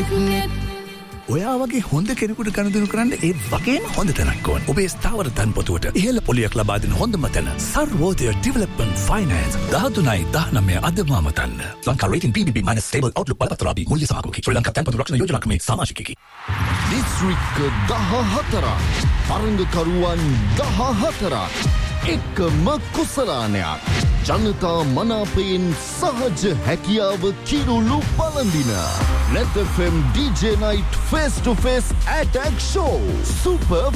ඔයා වගේ හොඳ කෙනෙකුට ගනුදෙනු කරන්න ඒ වගේම හොඳ තැනක් ඕන. ඔබේ ස්ථාවර ධනපොතුවට ඉහළ පොලියක් ලබා දෙන හොඳම තැන සර්වෝදය ඩෙවලොප්මන්ට් ෆයිනෑන්ස් 13/19 අදම අමතන්න. Lanka rating BBB - stable outlook බලපත්‍රාදී මුල්‍ය සමාගමකි. ශ්‍රී ලංකා ධනපොතු රක්ෂණ යෝජනා ක්‍රමේ සමාජිකකි. දිස්ත්‍රික්ක 14 තරඟකරුවන් 14 එකම කුසලානයක් ජනතා මනාපයෙන් සහජ හැකියාව කිරුළු පළඳින Net FM DJ Night Face to Face Attack Show Super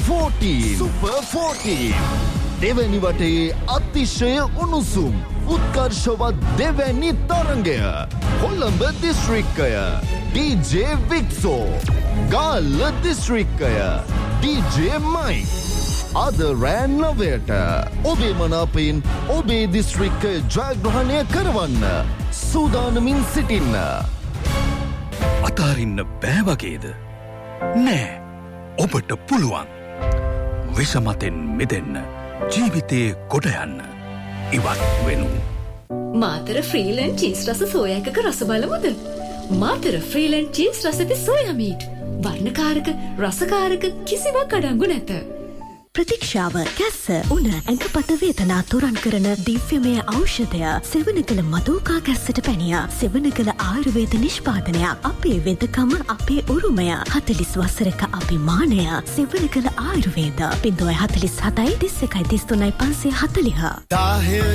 14 දෙවැනි වටේ අතිශය උණුසුම් උත්කර්ෂවත් දෙවැනි තරඟය Colombo දිස්ත්‍රික්කය DJ Vixo Galle දිස්ත්‍රික්කය DJ Mike අද රෑ 9ට ඔබේ මනාපයෙන් ඔබේ දිස්ත්‍රික්කය ජයග්‍රහණය කරවන්න සූදානමින් සිටින්න. අතාරින්න බෑ වගේද? නෑ. ඔබට පුළුවන්. විෂමතෙන් මිදෙන්න. ජීවිතේ කොට යන්න. ඉවත් වෙනු. මාතර ෆ්‍රීලන්ඩ් චීස් රස සෝයා එකක රස බලමුද? මාතර ෆ්‍රීලන්ඩ් චීස් රස ඇති සෝයා මීට්. වර්ණකාරක, රසකාරක කිසිවක් අඩංගු නැත. ප්‍රතික්ෂාව කැස්ස උණ ඇඟපත වේදනා තුරන් කරන දිව්‍යමය ඖෂධය සෙවණගල මදෝකා කැස්සට පැනිය සෙවණගල ආයුර්වේද නිෂ්පාදනයක් අපේ වෙදකම අපේ උරුමය 40 වසරක අභිමානය සෙවණගල ආයුර්වේද 047 31 33 540